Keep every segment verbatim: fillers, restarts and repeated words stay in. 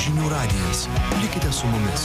Žinių radijas. Likite su mumis.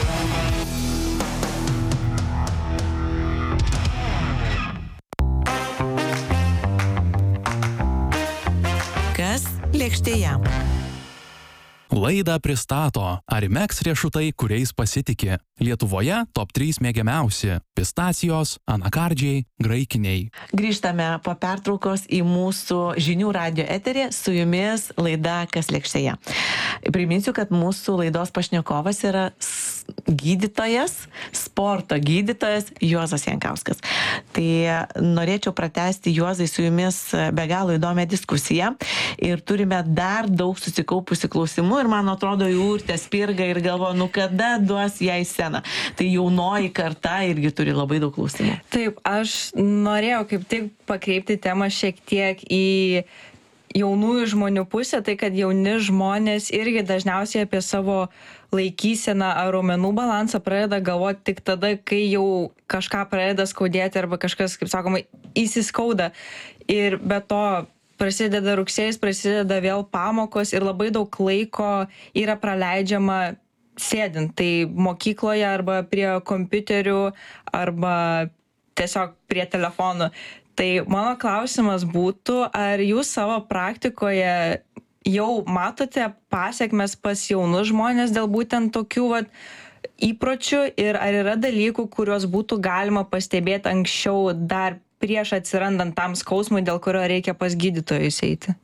Kas lėkštėje? Laidą pristato Arimex riešutai, kuriais pasitiki. Lietuvoje top trys mėgiamiausi – pistacijos, anakardžiai, graikiniai. Grįžtame po pertraukos į mūsų žinių radio eterį, su jumis laida Kas lėkštėje. Priminsiu, kad mūsų laidos pašnekovas yra gydytojas, sporto gydytojas Juozas Jankauskas. Tai norėčiau pratęsti, Juozai, su jumis be galo įdomią diskusiją ir turime dar daug susikaupusių klausimų ir man atrodo, jų urtė spirga ir galvoju, nu kada duos ją į sceną. Tai jaunoji karta irgi turi labai daug klausimų. Taip, aš norėjau kaip tik pakreipti temą šiek tiek į jaunųjų žmonių pusę, tai kad jauni žmonės irgi dažniausiai apie savo laikyseną ar raumenų balansą pradeda galvoti tik tada, kai jau kažką pradeda skaudėti arba kažkas, kaip sakoma, įsiskauda. Ir be to prasideda rugsėjais, prasideda vėl pamokos ir labai daug laiko yra praleidžiama sėdint. Tai mokykloje arba prie kompiuterių arba tiesiog prie telefonų. Tai mano klausimas būtų, ar jūs savo praktikoje jau matote pasekmes pas jaunus žmonės dėl būtent tokių vat, įpročių ir ar yra dalykų, kuriuos būtų galima pastebėti anksčiau dar prieš atsirandant tam skausmui, dėl kurio reikia pas gydytojus eiti?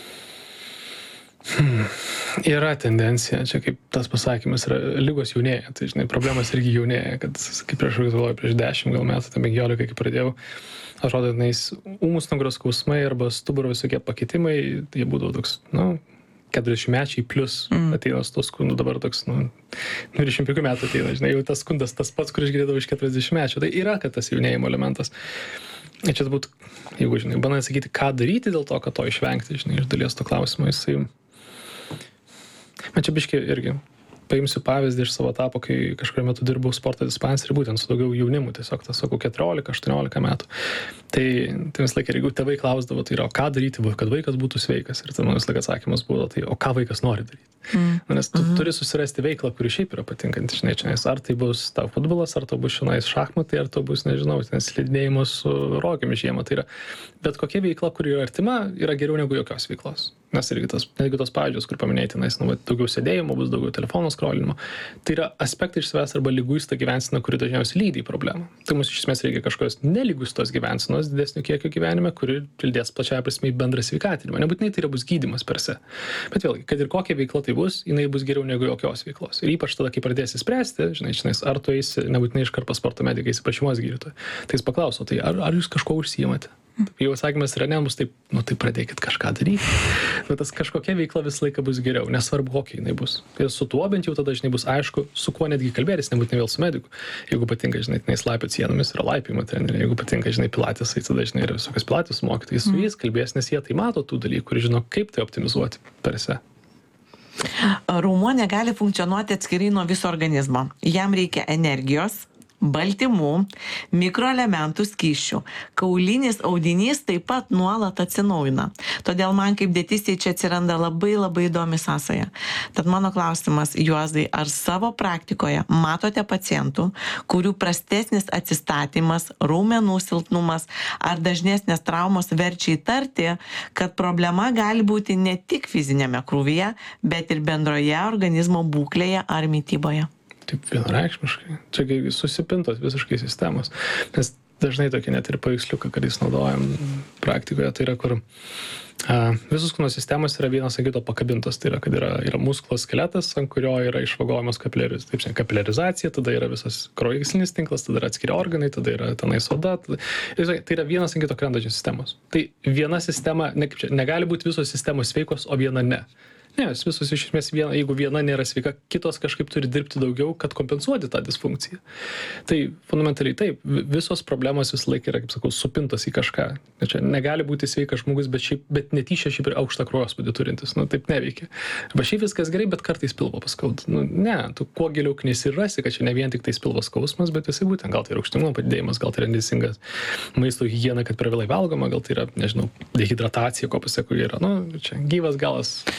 Hmm. Yra tendencija, čia kaip tas pasakymas, yra lygos jaunėja, tai žinai, problemas irgi jaunėja, kad kaip prieš, prieš dešimt gal metų, tam penkiolika, kai pradėjau, atrodo, nais ūmus nugaros skausmai arba stuburo visokie pakitimai, jie būdavo toks, nu, keturiasdešimtmečiai plus mm. ateina su to skundu, dabar toks, nu, dvidešimt penkių metų ateina, žinai, jau tas skundas tas pats, kur aš girdėjau iš keturiasdešimtmečio, tai yra, kad tas jaunėjimo elementas. Ir čia būtų, jeigu, žinai, bandant sakyti, ką daryti dėl to, kad to išvengti, žinai, iš dalies to klausimo, jisai... Man čia biški irgi paimsiu pavyzdį iš savo etapo, kai kažkurio metu dirbau sporto dispanserį, būtent su daugiau jaunimu, tiesiog tas, sakau, keturiolika aštuoniolika metų. Tai, tai vis laik, jeigu tėvai klausdavo, tai yra, o ką daryti, kad vaikas būtų sveikas. Ir tai man vis laik atsakymas buvo, tai o ką vaikas nori daryti. Mm. Nes tu mm-hmm. turi susirasti veiklą, kuri šiaip yra patinkanti, žinai, čia, ar tai bus tau futbolas, ar tai bus šiandien šachmatai, ar tai bus, nežinau, slidinėjimas su rogimis žiemą. Tai yra, bet kokia veikla, kuri yra artima, yra geriau negu jokios veiklos. Nes irgi tas, jeigu tos pavyzdžios, kur paminėti, nes, nu, daugiau sėdėjimo, bus daugiau telefono skrolinimo, tai yra aspektai iš savęs arba lyguista gyvensina, kuri dažniausiai lydi į problemą. Tai mums iš esmės reikia kažkokios nelygustos gyvensinos, didesnio kiekio gyvenime, kuri pildės plačiąją prasme į bendrą sveikatinimą. Nebūtinai tai yra bus gydymas per se. Bet vėlgi, kad ir kokia veikla tai bus, jinai bus geriau negu jokios veiklos. Ir ypač tada, kai pradėsi spręsti, žinai, žinai, ar tu eisi nebūtinai iškart pas sporto medikai, eisi pas šeimos gydytoją. Tai jis paklauso, tai ar, ar jūs kažko užsiimate? Jau atsakymas yra ne, bus taip, nu tai pradėkit kažką daryti. Bet tas kažkokia veikla visą laiką bus geriau, nesvarbu kokia jinai bus. Ir su tuo bent jau tada, žinai, bus aišku, su kuo netgi kalbėtis, nebūtinai vėl su mediku. Jeigu patinka, žinai, tenais laipiot sienomis, yra laipimo treneriai. Jeigu patinka, žinai, pilatesai, tada, žinai, yra visokios pilates mokytojai, su jais kalbės, nes jie tai mato tų dalykų ir žino, kaip tai optimizuoti per se. Raumuo negali funkcionuoti atskirai nuo viso organizmo. Jam reikia energijos, baltymų, mikroelementų, skysčių. Kaulinis audinys taip pat nuolat atsinaujina. Todėl man kaip dietistei čia atsiranda labai labai įdomi sąsaja. Tad mano klausimas, Juozai, ar savo praktikoje matote pacientų, kurių prastesnis atsistatymas, raumenų silpnumas ar dažnesnės traumos verčia įtarti, kad problema gali būti ne tik fizinėme krūvyje, bet ir bendroje organizmo būklėje ar mityboje? Taip vienareikšmiškai. Čia susipintos visiškai sistemos. Nes dažnai tokie net ir paveiksliukai, kad jis naudojam praktikoje, tai yra, kur a, visos kūno sistemos yra vienas ant kito pakabintos. Tai yra, kad yra, yra musklo skeletas, ant kurio yra išvagojamas kapiliarius. Taip, šiandien kapiliarizacija, tada yra visas kraujagyslinis tinklas, tada yra atskiri organai, tada yra tenais oda. Tada... Tai yra vienas ant kito krentančios sistemos. Tai viena sistema, ne, kaip čia, negali būti visos sistemos sveikos, o viena ne. Ne, visos iš esmės, viena, jeigu viena nėra sveika, kitos kažkaip turi dirbti daugiau, kad kompensuoti tą disfunkciją. Tai fundamentaliai taip, visos problemos visą laiką yra, kaip sakau, supintos į kažką. Čia negali būti sveikas žmogus, bet, šiaip, bet netyčia šiaip ir aukštą kraujospūdį turintis. Nu, taip neveikia. Arba šiaip viskas gerai, bet kartais pilvo paskauda. Nu, ne, tu kuo giliau knisi ir rasi, kad čia ne vien tik tais pilvo skausmas, bet jisai būtent, gal tai yra rūgštingumo padidėjimas, gal tai yra neteisingas maisto higiena, kad per vėlai valgoma, gal tai yra, nežinau, dehidratacija, ko pasiekoje yra. Nu, čia gyvas galas niuansų.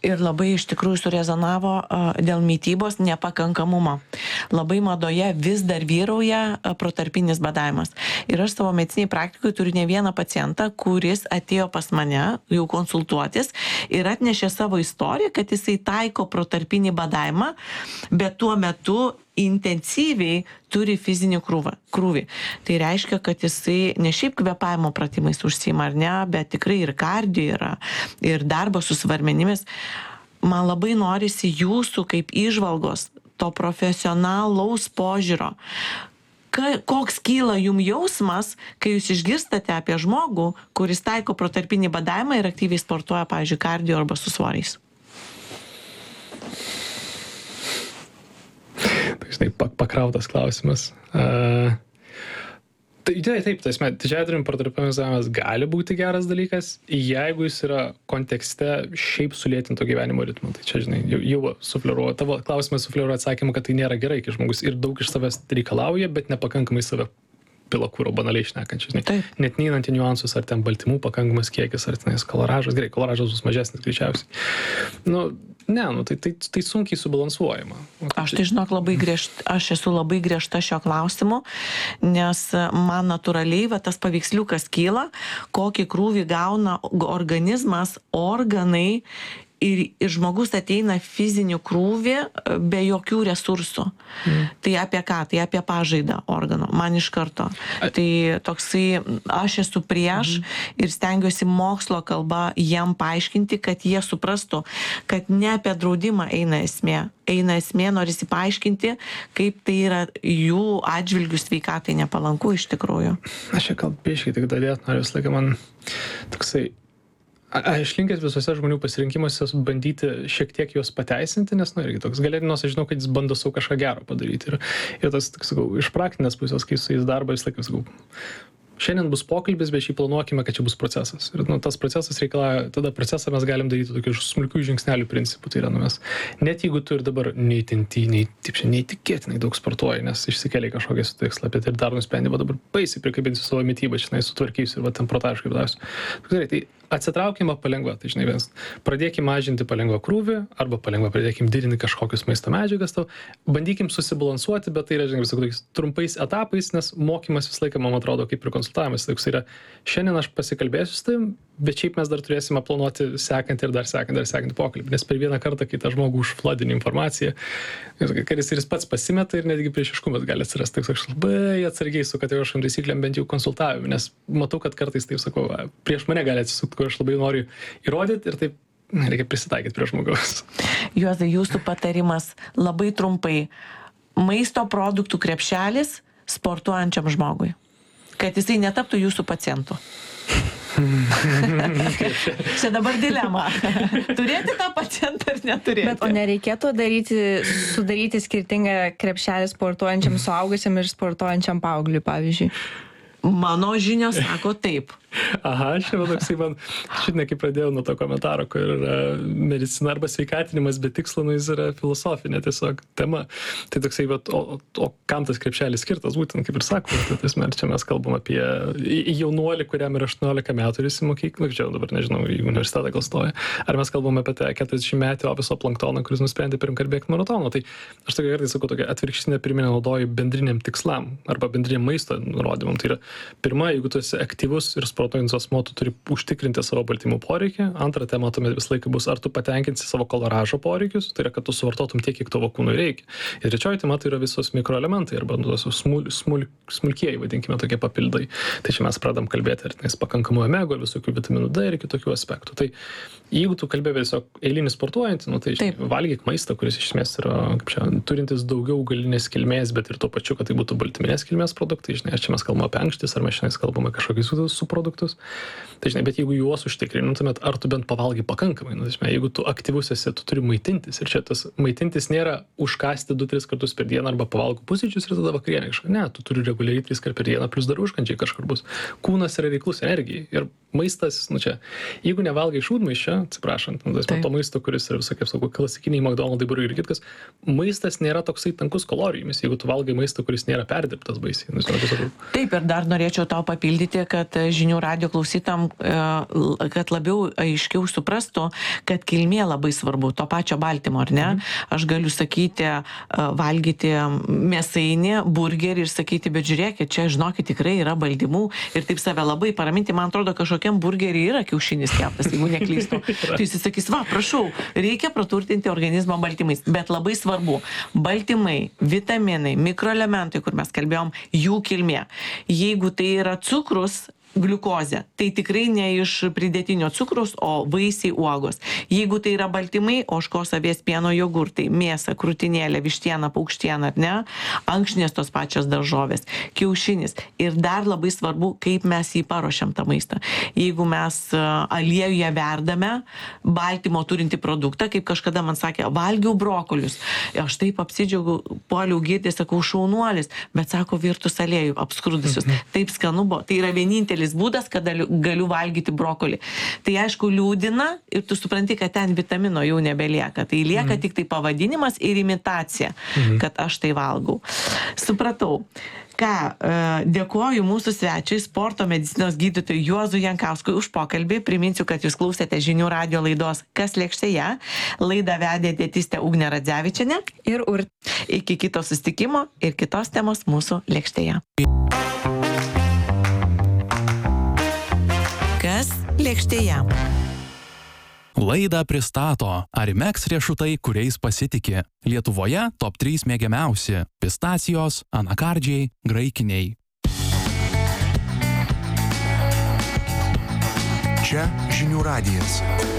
ir labai iš tikrųjų surezonavo a, dėl mitybos nepakankamumo. Labai madoje vis dar vyrauja a, protarpinis badavimas. Ir aš savo mediciniai praktikoje turiu ne vieną pacientą, kuris atėjo pas mane jau konsultuotis ir atnešė savo istoriją, kad jisai taiko protarpinį badavimą, bet tuo metu intensyviai turi fizinį krūvą, krūvį. Tai reiškia, kad jisai ne šiaip kvėpavimo pratimais užsiima ar ne, bet tikrai ir kardio yra, ir darbo su svarmenimis. Man labai norisi jūsų kaip įžvalgos, to profesionalaus požiūrio. Ka, koks kyla jum jausmas, kai jūs išgirstate apie žmogų, kuris taiko protarpinį badavimą ir aktyviai sportuoja, pavyzdžiui, kardio arba su svoriais? Tai žinai, pakrautas klausimas. Uh, tai taip, taip, tai esmė, didžiąją dalim protarpinis gali būti geras dalykas, jeigu jis yra kontekste šiaip sulėtinto gyvenimo ritmo. Tai čia, žinai, jau, jau sufleruoja, tavo klausimas sufleruoja atsakymą, kad tai nėra gerai, kai žmogus ir daug iš savęs reikalauja, bet nepakankamai save pila kūro, banaliai šnekančiai, žinai. Taip. Net neįnant į niuansus, ar ten baltymų pakankamas kiekis, ar tenais kaloražas. Gerai, kaloražas bus mažesnis greičiausiai. Nu, ne, nu, tai, tai, tai sunkiai subalansuojama. Aš tai žinok, labai griežta, aš esu labai griežta šio klausimu, nes man natūraliai va, tas paveiksliukas kyla, kokį krūvį gauna organizmas, organai. Ir, ir žmogus ateina fizinių krūvį be jokių resursų. Mm. Tai apie ką? Tai apie pažaidą organų. Man iš karto. A... Tai toksai, aš esu prieš mm. ir stengiuosi mokslo kalba jiem paaiškinti, kad jie suprastų, kad ne apie draudimą eina esmė. Eina esmė, norisi paaiškinti, kaip tai yra jų atžvilgių sveikatai nepalanku iš tikrųjų. Aš čia kalbėškai tik dadėt, noriu visą laiką man toksai Aš linkęs visose žmonių pasirinkimuose bandyti šiek tiek juos pateisinti, nes, nu, irgi toks galėtinos, aš žinau, kad jis bando savo kažką gero padaryti. Ir, ir tas, tak, sakau, iš praktinės pusės, kai su jais darbą, vis laiką, sakau, šiandien bus pokalbis, bet šį planuokime, kad čia bus procesas. Ir nu, tas procesas reikalauja, tada procesą mes galim daryti tokių smulkių žingsnelių principų. Tai yra, nu, mes, net jeigu tu ir dabar neįtinti, nei, taip, neįtikėtinai daug sportuoji, nes išsikeliai kažkokią su tikslą, bet ir dar nusprendė, va dabar baisiai prikabinsiu savo mitybą, žinai, sutvarkysiu ir va ten protaškai padasiu. Tai atsitraukime palengva, tai žinai, vienas, pradėkim mažinti palengva krūvį, arba palengva pradėkim didinti kažkokius maisto medžiagas, tau, bandykim susibalansuoti, bet tai yra, žinai, visai trumpais etapais, nes mokymas visą laiką, man atrodo, kaip ir konsultavimas, tai yra, šiandien aš pasikalbėsiu su tavim, bet šiaip mes dar turėsime planuoti sekantį ir dar sekantį ir sekantį pokalbį, nes per vieną kartą, kai tą žmogų užfladini informaciją, kad jis ir jis pats pasimeta ir netgi priešiškumas gali atsirasti, tai aš labai atsargiai su kategoriškom taisyklėm bent jau konsultavimui, nes matau, kad kartais, taip sakau, prieš mane gali atsisukti, kur aš labai noriu įrodyti ir taip reikia prisitaikyti prie žmogaus. Juozai, jūsų patarimas labai trumpai. Maisto produktų krepšelis sportuojančiam žmogui, kad jisai netaptų jūsų pacientu. Čia dabar dilema. Turėti tą pacientą ar neturėti? Bet o nereikėtų daryti, sudaryti skirtingą krepšelį sportuojančiam suaugusiam ir sportuojančiam paaugliui, pavyzdžiui? Mano žinios sako taip. Aha, čia man toksai, man šiandien, kai pradėjau nuo to komentaro, kur yra medicina arba sveikatinimas, bet tikslo, nu, jis yra filosofinė tiesiog tema. Tai toksai, bet, o, o kam tas krepšelis skirtas, būtent, kaip ir sakau, tai tasme, čia mes kalbam apie jaunuolį, kuriam yra aštuoniolika metų ir jis į mokyklą, čia dabar nežinau, į universitetą gal stoja, ar mes kalbam apie tą keturiasdešimt metį ofiso planktoną, kuris nusprendė pirm kalbėti maratono. Tai aš tokia kartais sakau, tokia atvirkštinė pirminė naudoju bendriniam tikslam arba bendriniam maisto nurodymam. Tai yra, pirma, jeigu tu esi aktyvus ir sportuojantis asmuo, tu turi užtikrinti savo baltymų poreikį. Antra tema tuomet vis laikai bus, ar tu patenkinsi savo kaloražo poreikius, tai yra, kad tu suvartotum tiek, kiek tavo kūnui reikia. Ir trečioji tema tai yra visos mikroelementai arba tos smul, smul, smulkieji, vadinkime, tokie papildai. Tai čia mes pradam kalbėti ir nes pakankamų omegų, visokių vitaminų D ir kitokių aspektų. Tai jeigu tu kalbėjai tiesiog eilinį sportuojantį, nu, tai žinai, valgyk maistą, kuris iš esmės yra, kaip čia, turintis daugiau augalinės kilmės, bet ir tuo pačiu, kad tai būtų baltyminės kilmės produktai, žinai, čia mes kalbame apie ankštis, ar mes šiandien kalbame kažkokius subproduktus. Tai žinai, bet jeigu juos užtikrintumėt, ar tu bent pavalgai pakankamai, nu, žinai, jeigu tu aktyvus esi, tu turi maitintis. Ir čia tas maitintis nėra užkasti du tris kartus per dieną arba pavalgau pusryčius ir tada vakarienę kažką. Ne, tu turi reguliariai tris kart per dieną, plus dar užkandžiai kažkur bus. Kūnas yra reiklus energijai. Ir maistas, nu čia, jeigu nevalgai šūdmaiščio, atsiprašant, nu, tai to maisto, kuris yra visai, kaip sakau, klasikiniai McDonald's burgeriai ir kitkas, maistas nėra toksai tankus kalorijomis, jeigu tu valgai maistą, kuris nėra perdirbtas baisiai. Nu, žinau, taip, ir dar norėčiau tau papildyti, kad žinių radio klausytam, kad labiau aiškiau suprastų, kad kilmė labai svarbu, to pačio baltymo, ar ne? Aš galiu sakyti, valgyti mėsainį, burgerį ir sakyti, bet žiūrėkit, čia, žinokit, tikrai yra baltymų ir taip save labai paraminti. Man atrodo, kažkokiam burgerį yra kiaušinis keptas, jeigu neklystu. Tai jis sakys, va, prašau, reikia praturtinti organizmą baltymais, bet labai svarbu, baltymai, vitaminai, mikroelementai, kur mes kalbėjom, jų kilmė. Jeigu tai yra cukrus, gliukozė, tai tikrai ne iš pridėtinio cukrus, o vaisiai, uogos. Jeigu tai yra baltymai, ožkos, avies pieno, jogurtai, mėsa, krūtinėlė, vištiena, paukštiena, ar ne, ankštinės tos pačios daržovės, kiaušinis. Ir dar labai svarbu, kaip mes jį paruošiam tą maistą. Jeigu mes aliejuje verdame baltymo turinti produktą, kaip kažkada man sakė, valgiau brokolius. Aš taip apsidžiaugiau, puoliau girti, sakau, šaunuolis, bet sako, virtus aliejų, apskrudusius. Taip skanu buvo. Tai yra vienintelis būdas, kada galiu valgyti brokolį. Tai aišku liūdina ir tu supranti, kad ten vitamino jau nebelieka. Tai lieka mm. tik tai pavadinimas ir imitacija, mm. kad aš tai valgau. Supratau. Ką, dėkoju mūsų svečiui, sporto medicinos gydytojui Juozui Jankauskui už pokalbį. Priminsiu, kad jūs klausėte žinių radio laidos Kas lėkštėje. Laidą vedė dietistė Ugnė Radzevičienė. Ir Ur. Iki kito susitikimo ir kitos temos mūsų lėkštėje. Kas lėkštėje? Laidą pristato Arimex riešutai, kuriais pasitiki. Lietuvoje top trys mėgiamiausi – pistacijos, anakardžiai, graikiniai. Čia žinių radijas.